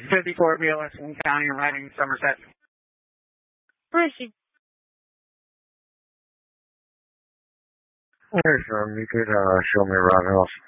54 Wheeling County, arriving Somerset. Where is she? Hey, son, you could show me around the house.